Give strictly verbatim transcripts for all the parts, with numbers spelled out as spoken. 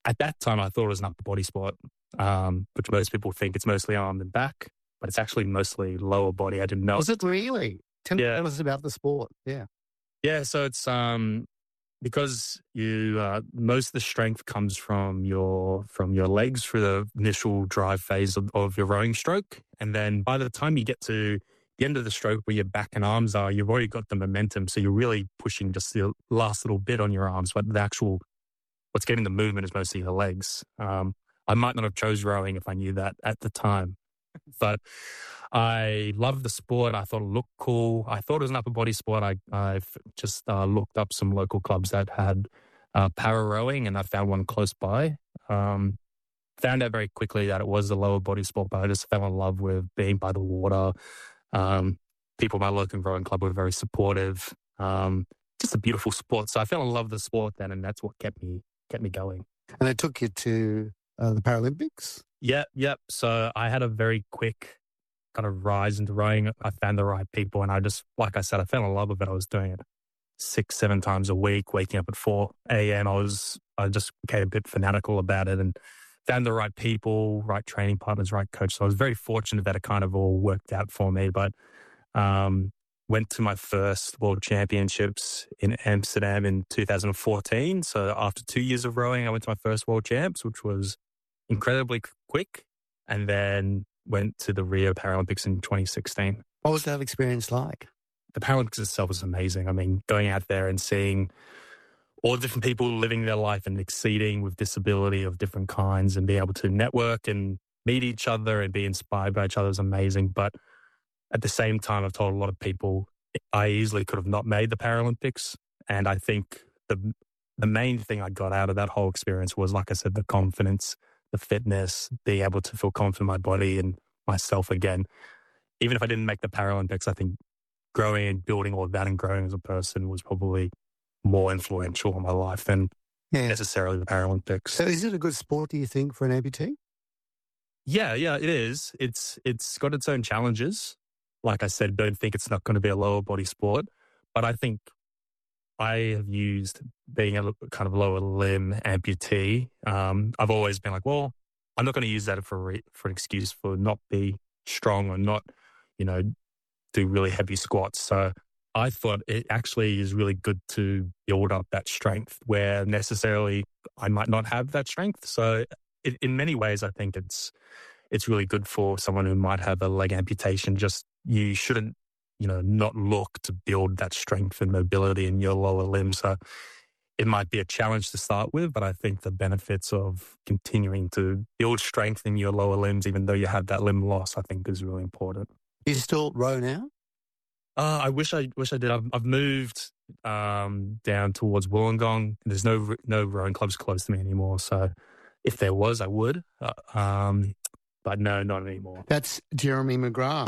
at that time, I thought it was an upper body sport, um, which most people think it's mostly arm and back, but it's actually mostly lower body. I didn't know. Was it really? Tell, yeah. tell us about the sport. Yeah. Yeah, so it's um, because you uh, most of the strength comes from your from your legs through the initial drive phase of, of your rowing stroke, and then by the time you get to the end of the stroke where your back and arms are, you've already got the momentum, so you're really pushing just the last little bit on your arms, but the actual what's getting the movement is mostly the legs. Um, I might not have chose rowing if I knew that at the time, but I loved the sport. I thought it looked cool. I thought it was an upper body sport. I I just uh, looked up some local clubs that had uh, para rowing, and I found one close by. Um, found out very quickly that it was a lower body sport, but I just fell in love with being by the water. Um, people at my local rowing club were very supportive. Um, just a beautiful sport. So I fell in love with the sport then, and that's what kept me kept me going. And it took you to uh, the Paralympics? Yeah, yep. So I had a very quick kind of rise into rowing. I found the right people, and I just, like I said, I fell in love with it. I was doing it six, seven times a week, waking up at four a.m. I was, I just became a bit fanatical about it and found the right people, right training partners, right coach. So I was very fortunate that it kind of all worked out for me. But um, went to my first World Championships in Amsterdam in two thousand fourteen. So after two years of rowing, I went to my first World Champs, which was incredibly quick, and then went to the Rio Paralympics in twenty sixteen. What was that experience like? The Paralympics itself was amazing. I mean, going out there and seeing all the different people living their life and exceeding with disability of different kinds and being able to network and meet each other and be inspired by each other was amazing. But at the same time, I've told a lot of people I easily could have not made the Paralympics. And I think the the main thing I got out of that whole experience was, like I said, the confidence, the fitness, being able to feel confident in my body and myself again. Even if I didn't make the Paralympics, I think growing and building all of that and growing as a person was probably more influential in my life than yeah. necessarily the Paralympics. So is it a good sport, do you think, for an amputee? Yeah, yeah, it is. It's It's got its own challenges. Like I said, don't think it's not going to be a lower body sport. But I think I have used being a kind of lower limb amputee. Um, I've always been like, well, I'm not going to use that for re- for an excuse for not be strong or not, you know, do really heavy squats. So I thought it actually is really good to build up that strength where necessarily I might not have that strength. So it, in many ways, I think it's it's really good for someone who might have a leg amputation. Just you shouldn't, you know, not look to build that strength and mobility in your lower limbs. So it might be a challenge to start with, but I think the benefits of continuing to build strength in your lower limbs, even though you have that limb loss, I think is really important. You still row now? Uh, I wish I wish I did. I've, I've moved um, down towards Wollongong. There's no no rowing clubs close to me anymore. So if there was, I would. Uh, um, but no, not anymore. That's Jeremy McGrath.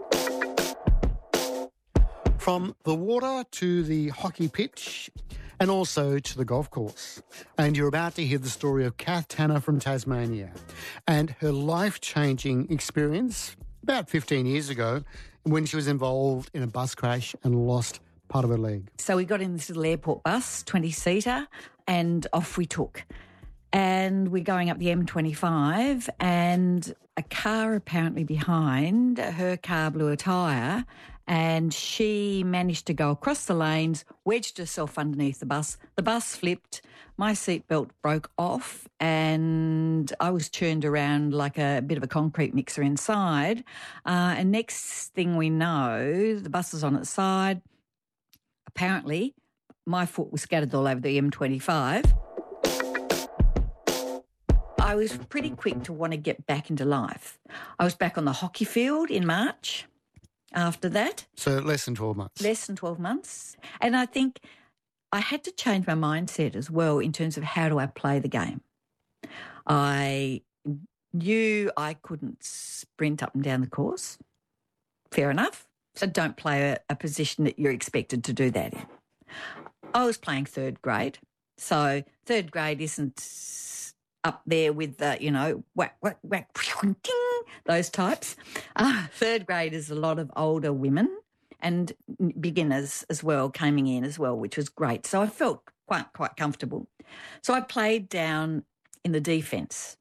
From the water to the hockey pitch and also to the golf course. And you're about to hear the story of Kath Tanner from Tasmania and her life-changing experience about fifteen years ago when she was involved in a bus crash and lost part of her leg. So we got in this little airport bus, twenty-seater, and off we took. And we're going up the M twenty-five and a car apparently behind, her car blew a tyre and she managed to go across the lanes, wedged herself underneath the bus. The bus flipped, my seatbelt broke off and I was turned around like a bit of a concrete mixer inside. Uh, and next thing we know, the bus was on its side. Apparently, my foot was scattered all over the M twenty-five. I was pretty quick to want to get back into life. I was back on the hockey field in March after that. So less than twelve months. Less than twelve months. And I think I had to change my mindset as well in terms of how do I play the game. I knew I couldn't sprint up and down the course. Fair enough. So don't play a, a position that you're expected to do that in. I was playing third grade. So third grade isn't up there with the, you know, whack, whack, whack, ding, those types. Uh, third grade is a lot of older women and beginners as well coming in as well, which was great. So I felt quite quite comfortable. So I played down in the defence.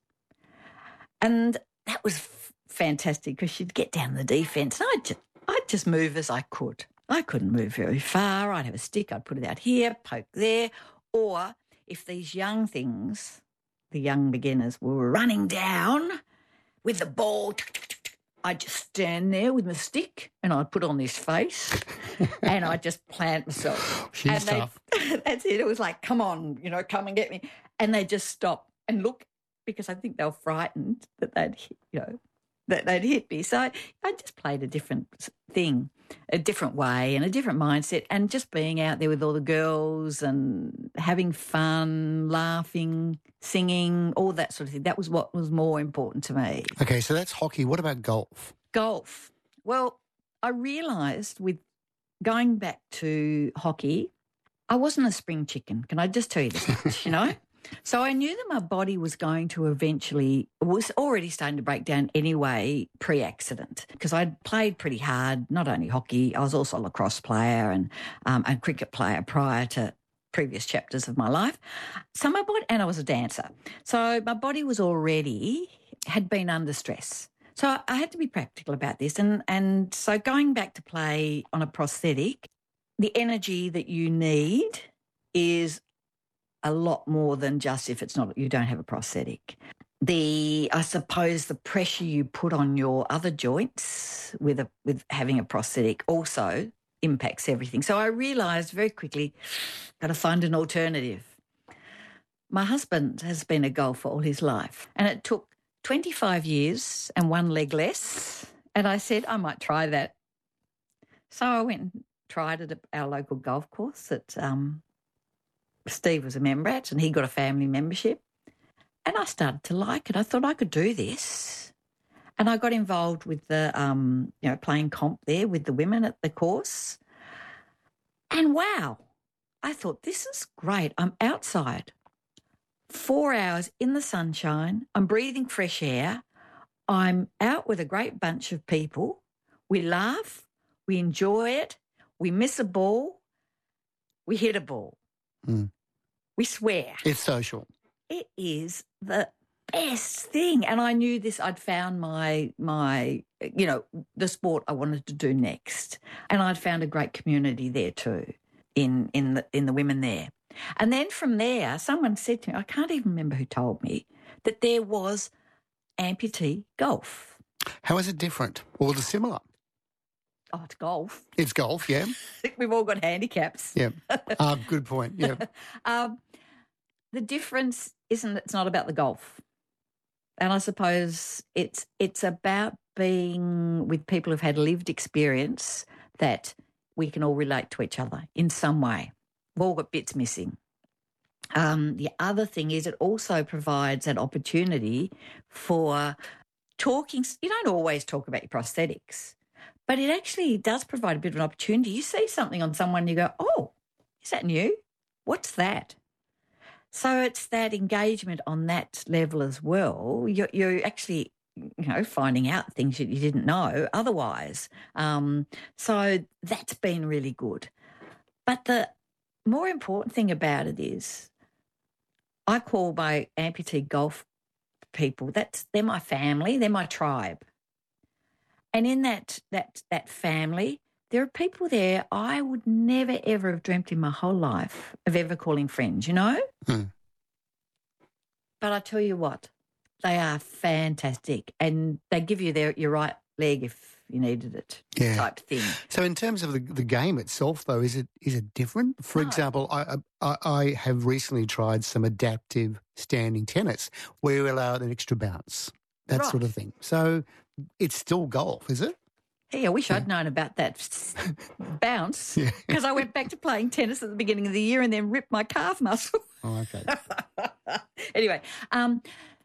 And that was f- fantastic because she'd get down the defence and I'd just, I'd just move as I could. I couldn't move very far. I'd have a stick, I'd put it out here, poke there. Or if these young things, the young beginners, were running down with the ball, I'd just stand there with my stick and I'd put on this face and I'd just plant myself. She's and they, tough. That's it. It was like, come on, you know, come and get me. And they just stop and look because I think they were frightened that they'd, hit, you know, that they'd hit me. So I just played a different thing, a different way and a different mindset, and just being out there with all the girls and having fun, laughing, singing, all that sort of thing. That was what was more important to me. Okay, so that's hockey. What about golf? Golf. Well, I realised with going back to hockey, I wasn't a spring chicken. Can I just tell you this much, you know? So I knew that my body was going to eventually, was already starting to break down anyway pre-accident, because I'd played pretty hard, not only hockey, I was also a lacrosse player and um, a cricket player prior to previous chapters of my life. So my body, and I was a dancer. So my body was already, had been under stress. So I had to be practical about this. And, and so going back to play on a prosthetic, the energy that you need is a lot more than just if it's not, you don't have a prosthetic. The, I suppose the pressure you put on your other joints with a, with having a prosthetic also impacts everything. So I realised very quickly, got to find an alternative. My husband has been a golfer all his life, and it took twenty-five years and one leg less, and I said I might try that. So I went and tried it at our local golf course that um, Steve was a member at, and he got a family membership. And I started to like it. I thought I could do this. And I got involved with the, um, you know, playing comp there with the women at the course. And wow, I thought, this is great. I'm outside, four hours in the sunshine. I'm breathing fresh air. I'm out with a great bunch of people. We laugh. We enjoy it. We miss a ball. We hit a ball. Mm. We swear. It's social. It is the best thing. And I knew this, I'd found my, my, you know, the sport I wanted to do next. And I'd found a great community there too, in, in, the, in the women there. And then from there, someone said to me, I can't even remember who told me, that there was amputee golf. How is it different or the similar? Oh, it's golf. It's golf, yeah. We've all got handicaps. Yeah. Uh, good point, yeah. um, the difference isn't, it's not about the golf. And I suppose it's it's about being with people who've had lived experience that we can all relate to each other in some way. We've all got bits missing. Um, the other thing is it also provides an opportunity for talking. You don't always talk about your prosthetics, but it actually does provide a bit of an opportunity. You see something on someone, you go, oh, is that new? What's that? So it's that engagement on that level as well. You're, you're actually, you know, finding out things that you didn't know otherwise. Um, so that's been really good. But the more important thing about it is I call my amputee golf people, that's they're my family, they're my tribe. And in that that that family, there are people there I would never, ever have dreamt in my whole life of ever calling friends, you know? Hmm. But I tell you what, they are fantastic and they give you their your right leg if you needed it, Yeah. type thing. So in terms of the, the game itself, though, is it is it different? For No. example, I, I I have recently tried some adaptive standing tennis where you allow an extra bounce, that sort of Right. thing. So it's still golf, is it? Hey, I wish I'd known about that s- bounce Yeah. because I went back to playing tennis at the beginning of the year and then ripped my calf muscle. Oh, okay. Anyway, um,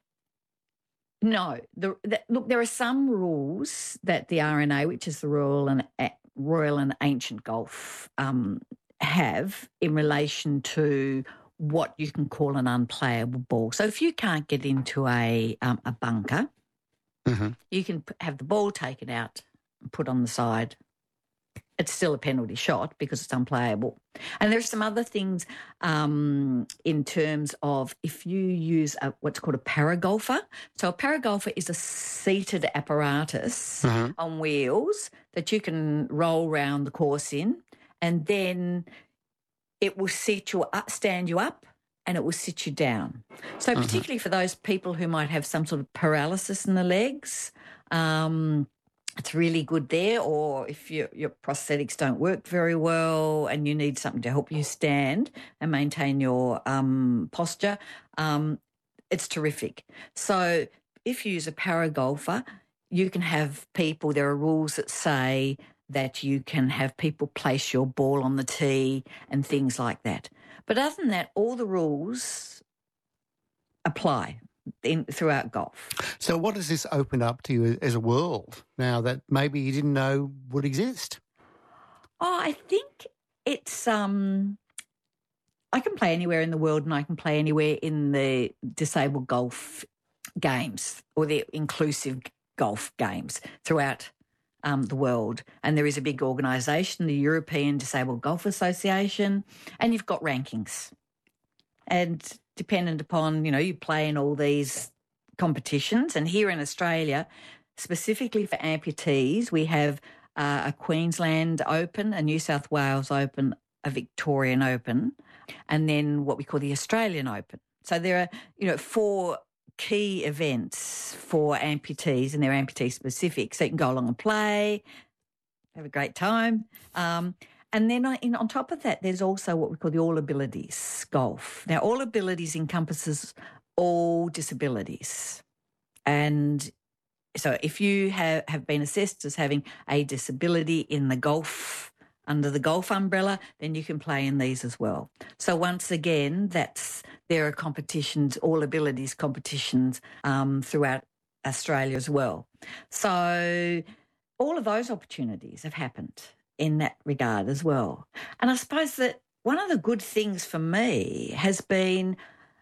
no. The, the, look, there are some rules that the R N A, which is the Royal and A- Royal and Ancient Golf, um, have in relation to what you can call an unplayable ball. So if you can't get into a um, a bunker, hmm you can p- have the ball taken out and put on the side it's still a penalty shot because it's unplayable. And there's some other things um, in terms of if you use a, what's called a paragolfer. So a paragolfer is a seated apparatus mm-hmm. on wheels that you can roll round the course in, and then it will sit you up, stand you up, and it will sit you down. So particularly mm-hmm. for those people who might have some sort of paralysis in the legs, um, it's really good there. Or if your, your prosthetics don't work very well and you need something to help you stand and maintain your um, posture, um, it's terrific. So if you use a paragolfer, you can have people, there are rules that say that you can have people place your ball on the tee and things like that. But other than that, all the rules apply in, throughout golf. So what does this open up to you as a world now that maybe you didn't know would exist? Oh, I think it's um, I can play anywhere in the world and I can play anywhere in the disabled golf games or the inclusive golf games throughout um, the world. And there is a big organisation, the European Disabled Golf Association, and you've got rankings. And dependent upon, you know, you play in all these competitions. And here in Australia, specifically for amputees, we have uh, a Queensland Open, a New South Wales Open, a Victorian Open, and then what we call the Australian Open. So there are, you know, four key events for amputees, and they're amputee specific. So you can go along and play, have a great time. Um, And then in, on top of that, there's also what we call the All Abilities Golf. Now, All Abilities encompasses all disabilities. And so if you have, have been assessed as having a disability in the golf, under the golf umbrella, then you can play in these as well. So once again, that's there are competitions, All Abilities competitions um, throughout Australia as well. So all of those opportunities have happened in that regard as well. And I suppose that one of the good things for me has been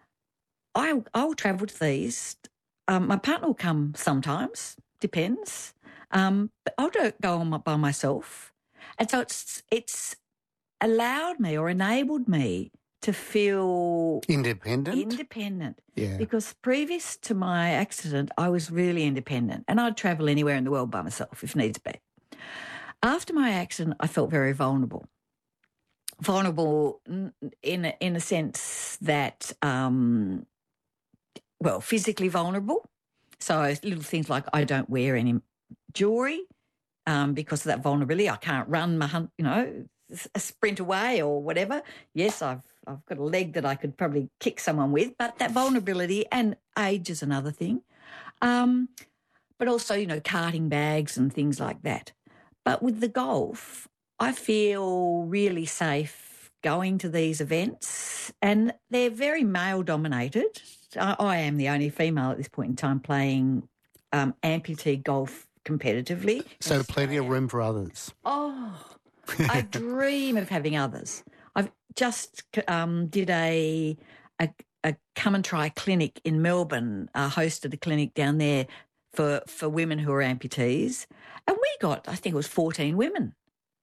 I, I'll travel to these. Um, my partner will come sometimes, depends. Um, but I'll do, go on by myself. And so it's it's allowed me or enabled me to feel independent. Independent. Yeah. Because previous to my accident, I was really independent and I'd travel anywhere in the world by myself if needs be. After my accident, I felt very vulnerable. Vulnerable in a, in a sense that, um, well, physically vulnerable. So little things like I don't wear any jewellery um, because of that vulnerability. I can't run my, you know, a sprint away or whatever. Yes, I've I've got a leg that I could probably kick someone with, but that vulnerability and age is another thing. Um, but also, you know, carting bags and things like that. But with the golf, I feel really safe going to these events, and they're very male-dominated. I, I am the only female at this point in time playing um, amputee golf competitively. So plenty of room for others. Oh, I dream of having others. I've just um, did a, a a come and try clinic in Melbourne, uh, hosted a clinic down there for, for women who are amputees. And we got, I think it was fourteen women.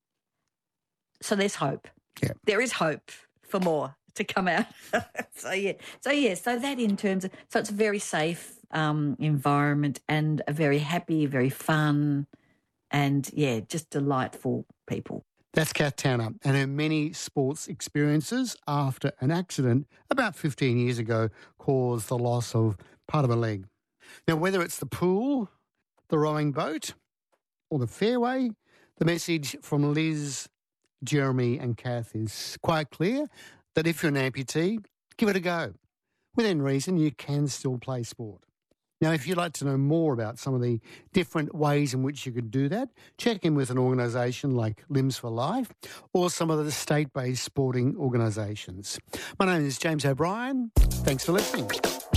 So there's hope. Yeah. There is hope for more to come out. so, yeah. So, yeah, so that in terms of, so it's a very safe um, environment and a very happy, very fun and, yeah, just delightful people. That's Kath Tanner and her many sports experiences after an accident about fifteen years ago caused the loss of part of a leg. Now, whether it's the pool, the rowing boat or the fairway, the message from Liz, Jeremy and Kath is quite clear that if you're an amputee, give it a go. Within reason, you can still play sport. Now, if you'd like to know more about some of the different ways in which you could do that, check in with an organisation like Limbs for Life or some of the state-based sporting organisations. My name is James O'Brien. Thanks for listening.